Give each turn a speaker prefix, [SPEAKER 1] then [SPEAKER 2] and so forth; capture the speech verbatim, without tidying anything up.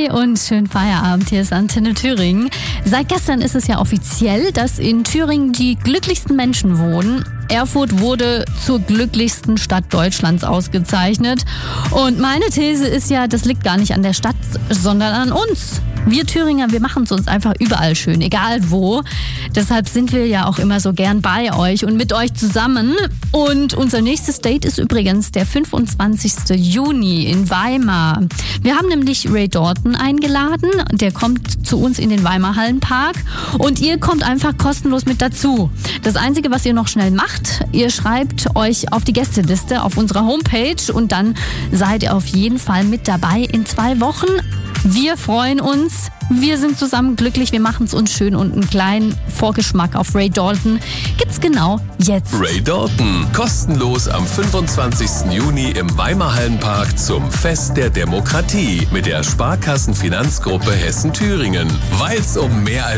[SPEAKER 1] Hi und schönen Feierabend, hier ist Antenne Thüringen. Seit gestern ist es ja offiziell, dass in Thüringen die glücklichsten Menschen wohnen. Erfurt wurde zur glücklichsten Stadt Deutschlands ausgezeichnet. Und meine These ist ja, das liegt gar nicht an der Stadt, sondern an uns. Wir Thüringer, wir machen es uns einfach überall schön, egal wo. Deshalb sind wir ja auch immer so gern bei euch und mit euch zusammen. Und unser nächstes Date ist übrigens der fünfundzwanzigsten Juni in Weimar. Wir haben nämlich Ray Dalton eingeladen. Der kommt zu uns in den Weimar Hallenpark und ihr kommt einfach kostenlos mit dazu. Das Einzige, was ihr noch schnell macht, ihr schreibt euch auf die Gästeliste auf unserer Homepage und dann seid ihr auf jeden Fall mit dabei in zwei Wochen. Wir freuen uns, wir sind zusammen glücklich, wir machen es uns schön und einen kleinen Vorgeschmack auf Ray Dalton gibt's genau jetzt.
[SPEAKER 2] Ray Dalton, kostenlos am fünfundzwanzigsten Juni im Weimar Hallenpark zum Fest der Demokratie mit der Sparkassenfinanzgruppe Hessen-Thüringen. Weil's um mehr als